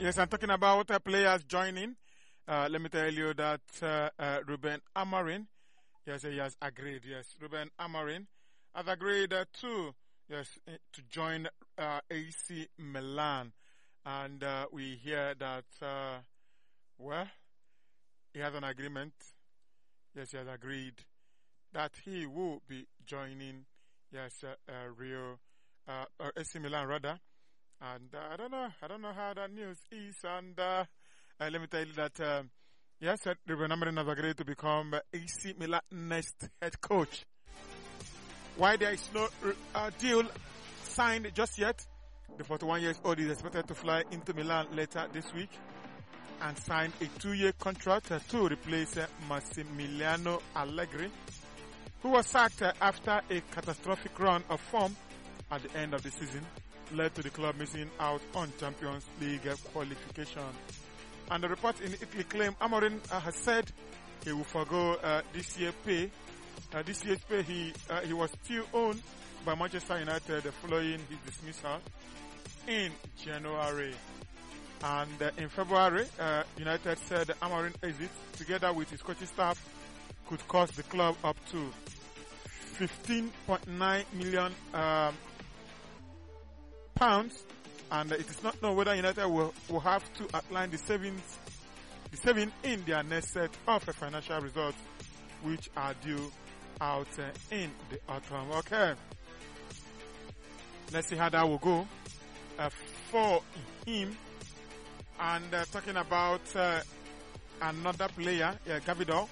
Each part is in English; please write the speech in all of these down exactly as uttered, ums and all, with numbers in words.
Yes, I'm talking about uh, players joining. Uh, let me tell you that uh, uh, Ruben Amorim, yes, he has agreed. Yes, Ruben Amorim has agreed uh, to yes to join uh, A C Milan, and uh, we hear that uh, well, he has an agreement. Yes, he has agreed that he will be joining. Yes, uh, uh, Rio, uh, or A C Milan rather. And uh, I don't know, I don't know how that news is. And uh, uh, let me tell you that, um, yes, uh, Ruben Amorim has agreed to become uh, A C Milan next head coach. Why there is no uh, deal signed just yet? The forty-one years old is expected to fly into Milan later this week and sign a two-year contract uh, to replace uh, Massimiliano Allegri, who was sacked uh, after a catastrophic run of form at the end of the season led to the club missing out on Champions League qualification. And the report in Italy claim Amorim uh, has said he will forgo uh, this year's pay. Uh, this year's pay he uh, he was still owned by Manchester United following his dismissal in January. And uh, in February, uh, United said Amorim exit together with his coaching staff could cost the club up to fifteen point nine million um, pounds, and it is not known whether United will, will have to outline the savings, the saving in their next set of financial results, which are due out uh, in the autumn. Okay, let's see how that will go uh, for him. And uh, talking about uh, another player, yeah, Gavidor.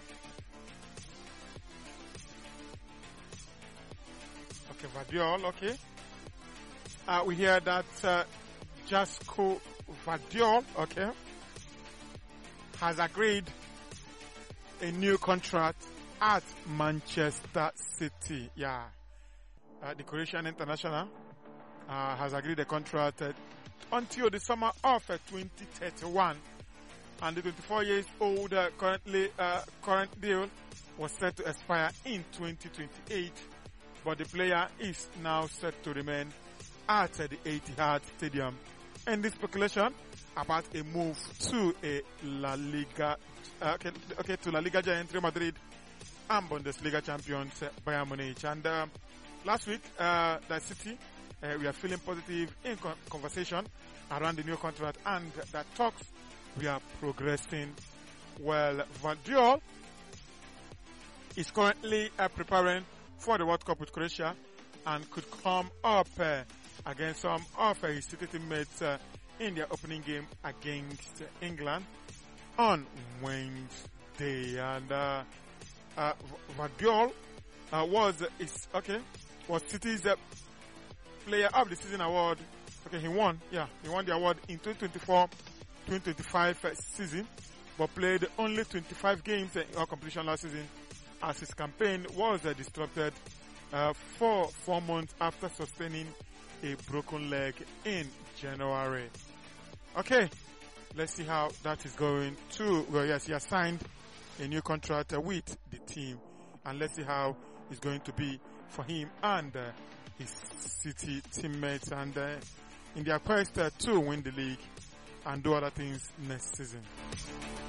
Okay, Vardiol. Okay. Uh, we hear that uh, Joško Vardiol, okay, has agreed a new contract at Manchester City. Yeah, uh, the Croatian international uh, has agreed a contract uh, until the summer of uh, twenty thirty-one, and the twenty-four years old uh, currently uh, current deal was set to expire in twenty twenty-eight, but the player is now set to remain at the Etihad Stadium. And this speculation about a move to a La Liga, uh, okay, okay, to La Liga giant Real Madrid and Bundesliga champions uh, Bayern Munich. And uh, last week, uh, the City, uh, we are feeling positive in con- conversation around the new contract, and that talks we are progressing well. Vardiol is currently uh, preparing for the World Cup with Croatia and could come up uh, against some of uh, his City teammates uh, in their opening game against England on Wednesday. And uh, uh, Vardiol uh, was is okay was City's uh, Player of the Season award. Okay, he won. Yeah, he won the award in twenty twenty-four twenty twenty-five uh, season, but played only twenty-five games in all competition last season, as his campaign was uh, disrupted uh, for four months after sustaining a broken leg in January. Okay, let's see how that is going to. Well, yes, he has signed a new contract uh, with the team, and let's see how it's going to be for him and uh, his City teammates, and uh, in their quest uh, to win the league and do other things next season.